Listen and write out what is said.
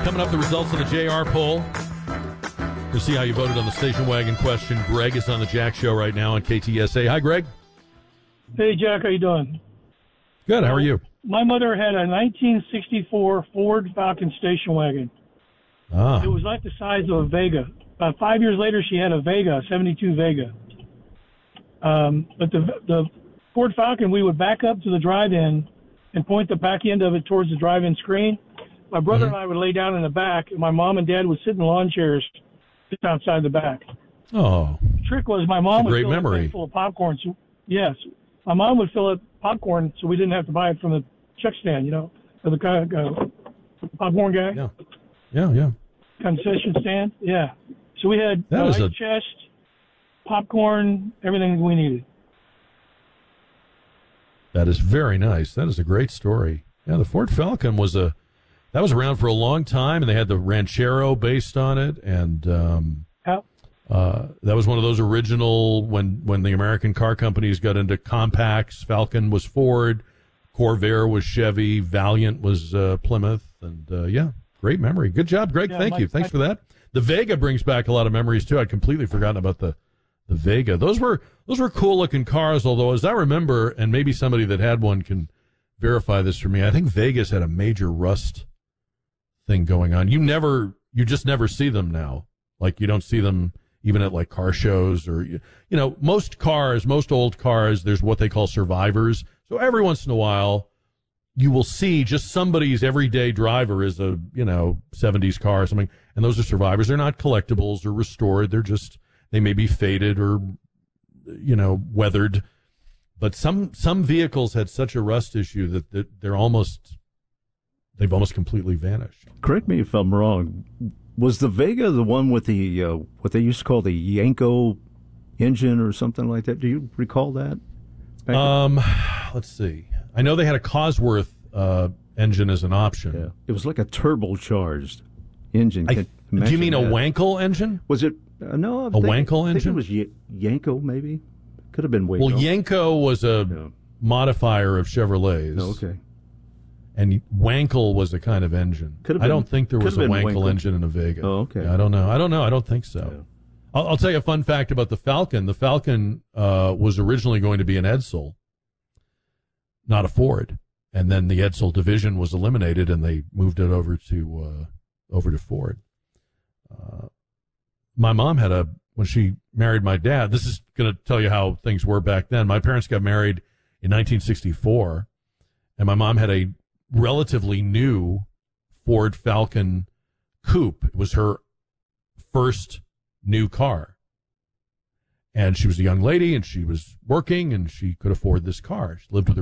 Coming up, the results of the JR poll. To see how you voted on the station wagon question. Greg is on the Jack Show right now on KTSA. Hi, Greg. Hey, Jack. How you doing? Good. How are you? My mother had a 1964 Ford Falcon station wagon. Ah. It was like the size of a Vega. About 5 years later, she had a Vega, a 72 Vega. But the Ford Falcon, we would back up to the drive-in and point the back end of it towards the drive-in screen. My brother and I would lay down in the back, and my mom and dad would sit in lawn chairs just outside the back. Oh. The trick was my mom would great fill memory. a tank full of popcorn. So, yes. My mom would fill it popcorn so we didn't have to buy it from the check stand, or the popcorn guy. Yeah. Concession stand. Yeah. So we had ice chest, popcorn, everything we needed. That is very nice. That is a great story. Yeah, the Ford Falcon was around for a long time, and they had the Ranchero based on it, and that was one of those original when the American car companies got into compacts. Falcon was Ford, Corvair was Chevy, Valiant was Plymouth, and great memory. Good job, Greg. Yeah, Thank you. Thanks for that. The Vega brings back a lot of memories too. I'd completely forgotten about the Vega. Those were cool looking cars, although as I remember, and maybe somebody that had one can verify this for me, I think Vegas had a major rust thing going on. You just never see them now. Like, you don't see them even at like car shows or, most old cars, there's what they call survivors. So every once in a while you will see just somebody's everyday driver is a, 70s car or something. And those are survivors. They're not collectibles or restored. They may be faded or, weathered. But some vehicles had such a rust issue that they've almost completely vanished. Correct me if I'm wrong. Was the Vega the one with the what they used to call the Yanko engine or something like that? Do you recall that? Let's see. I know they had a Cosworth engine as an option. Yeah. It was like a turbocharged engine. Do you mean a Wankel engine? Was it? No. Wankel engine? I think it was Yanko, maybe. Could have been Wankel. Well, Yanko was a modifier of Chevrolet's. Oh, okay. And Wankel was a kind of engine. I don't think there was a Wankel engine in a Vega. Oh, okay. Yeah, I don't know. I don't think so. Yeah. I'll tell you a fun fact about the Falcon. The Falcon was originally going to be an Edsel, not a Ford. And then the Edsel division was eliminated, and they moved it over to Ford. My mom when she married my dad, this is going to tell you how things were back then. My parents got married in 1964, and my mom had a relatively new Ford Falcon Coupe. It was her first new car. And she was a young lady, and she was working, and she could afford this car. She lived with her